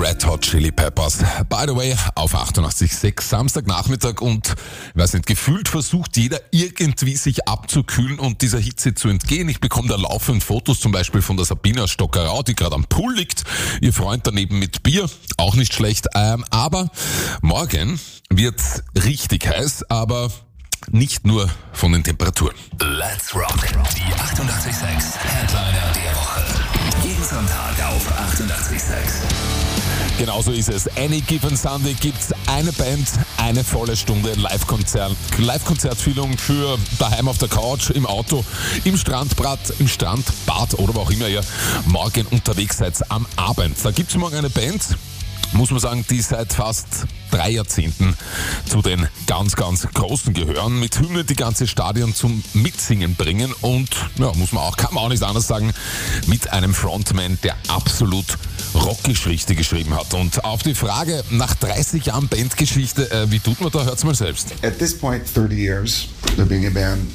Red Hot Chili Peppers. By the way, auf 88.6 Samstagnachmittag und, ich weiß nicht, gefühlt versucht jeder irgendwie sich abzukühlen und dieser Hitze zu entgehen. Ich bekomme da laufend Fotos zum Beispiel von der Sabina Stockerau, die gerade am Pool liegt. Ihr Freund daneben mit Bier, auch nicht schlecht. Aber morgen wird's richtig heiß, aber nicht nur von den Temperaturen. Let's rock. Die 88.6 Headliner der Woche. Jeden Sonntag auf 88.6. Genauso ist es. Any Given Sunday gibt's eine Band, eine volle Stunde Live-Konzert-Feeling für daheim auf der Couch, im Auto, im Strandbad oder wo auch immer ihr morgen unterwegs seid am Abend. Da gibt's morgen eine Band, muss man sagen, die seit fast 3 Jahrzehnten zu den ganz, ganz Großen gehören, mit Hymnen die ganze Stadion zum Mitsingen bringen und, ja, kann man auch nicht anders sagen, mit einem Frontman, der absolut Rockgeschichte geschrieben hat. Und auf die Frage nach 30 Jahren Bandgeschichte, wie tut man da, hört's mal selbst. At this point, 30 years of being a band,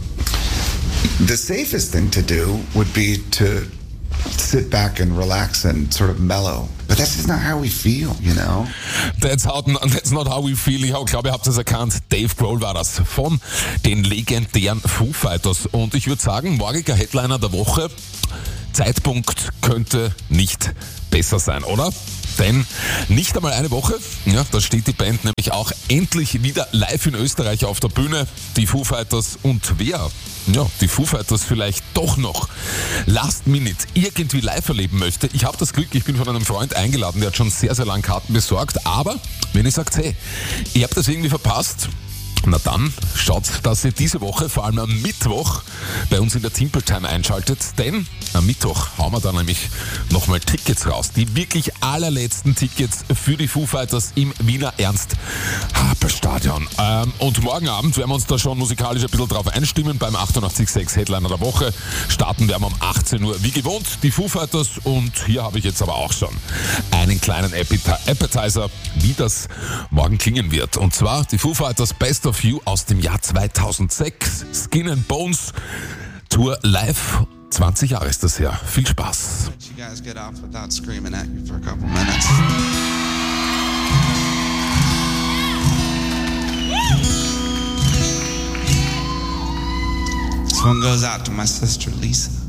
the safest thing to do would be to sit back and relax and sort of mellow. But that's just not how we feel, you know? That's not how we feel. Ich glaube, ihr habt es erkannt. Dave Grohl war das von den legendären Foo Fighters. Und ich würde sagen, morgiger Headliner der Woche, Zeitpunkt könnte nicht besser sein, oder? Denn nicht einmal eine Woche, ja, da steht die Band nämlich auch endlich wieder live in Österreich auf der Bühne. Die Foo Fighters und wer? Ja, die Foo Fighters vielleicht doch noch Last Minute irgendwie live erleben möchte. Ich habe das Glück, ich bin von einem Freund eingeladen, der hat schon sehr, sehr lange Karten besorgt. Aber wenn ihr sagt, hey, ihr habt das irgendwie verpasst, na dann schaut, dass ihr diese Woche, vor allem am Mittwoch, bei uns in der Timple Time einschaltet, denn am Mittwoch hauen wir da nämlich nochmal Tickets raus. Die wirklich allerletzten Tickets für die Foo Fighters im Wiener Ernst-Happel-Stadion. Und morgen Abend werden wir uns da schon musikalisch ein bisschen drauf einstimmen. Beim 88.6 Headliner der Woche starten wir um 18 Uhr wie gewohnt die Foo Fighters. Und hier habe ich jetzt aber auch schon einen kleinen Appetizer, wie das morgen klingen wird. Und zwar die Foo Fighters Best of You aus dem Jahr 2006. Skin and Bones Tour live. 20 Jahre ist das her. Viel Spaß. You guys get off without screaming at you for a couple minutes. This one goes out to my sister Lisa.